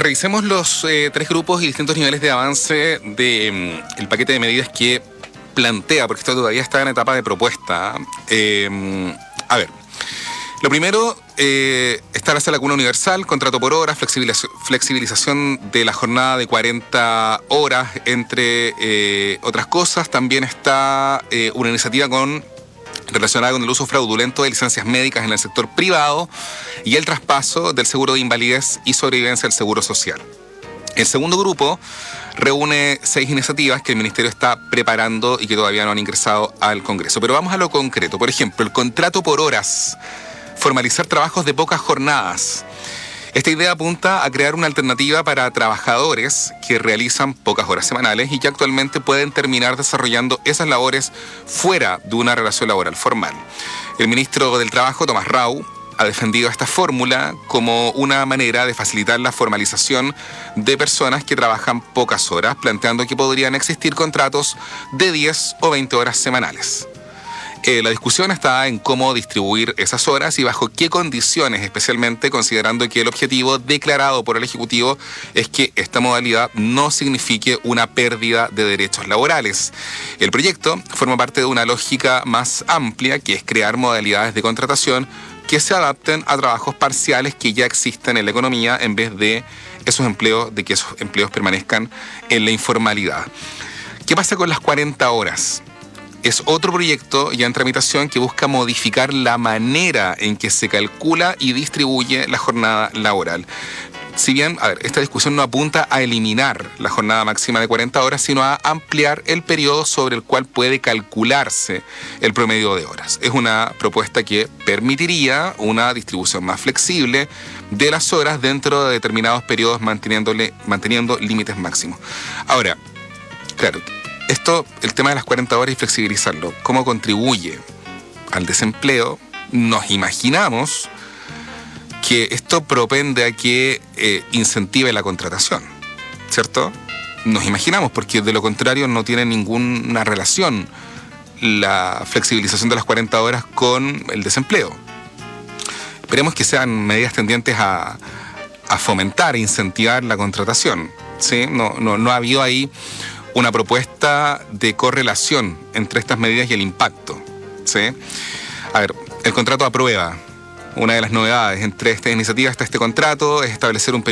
revisemos los 3 grupos y distintos niveles de avance del paquete de medidas que plantea, porque esto todavía está en etapa de propuesta. A ver, lo primero, establecer la cuna universal, contrato por hora, flexibilización de la jornada de 40 horas, entre otras cosas. También está una iniciativa relacionada con el uso fraudulento de licencias médicas en el sector privado y el traspaso del seguro de invalidez y sobrevivencia del seguro social. El segundo grupo reúne 6 iniciativas que el Ministerio está preparando y que todavía no han ingresado al Congreso. Pero vamos a lo concreto. Por ejemplo, el contrato por horas, formalizar trabajos de pocas jornadas. Esta idea apunta a crear una alternativa para trabajadores que realizan pocas horas semanales y que actualmente pueden terminar desarrollando esas labores fuera de una relación laboral formal. El ministro del Trabajo, Tomás Rau, ha defendido esta fórmula como una manera de facilitar la formalización de personas que trabajan pocas horas, planteando que podrían existir contratos de 10 o 20 horas semanales. La discusión está en cómo distribuir esas horas y bajo qué condiciones, especialmente considerando que el objetivo declarado por el Ejecutivo es que esta modalidad no signifique una pérdida de derechos laborales. El proyecto forma parte de una lógica más amplia, que es crear modalidades de contratación que se adapten a trabajos parciales que ya existen en la economía en vez de que esos empleos permanezcan en la informalidad. ¿Qué pasa con las 40 horas? Es otro proyecto ya en tramitación que busca modificar la manera en que se calcula y distribuye la jornada laboral. Si bien, esta discusión no apunta a eliminar la jornada máxima de 40 horas, sino a ampliar el periodo sobre el cual puede calcularse el promedio de horas. Es una propuesta que permitiría una distribución más flexible de las horas dentro de determinados periodos, manteniendo límites máximos. Ahora, claro, el tema de las 40 horas y flexibilizarlo, ¿cómo contribuye al desempleo? Nos imaginamos que esto propende a que incentive la contratación, ¿cierto? Nos imaginamos, porque de lo contrario no tiene ninguna relación la flexibilización de las 40 horas con el desempleo. Esperemos que sean medidas tendientes a fomentar e incentivar la contratación, ¿sí? No ha habido ahí una propuesta de correlación entre estas medidas y el impacto, ¿sí? A ver, el contrato a prueba. Una de las novedades entre estas iniciativas está este contrato, es establecer un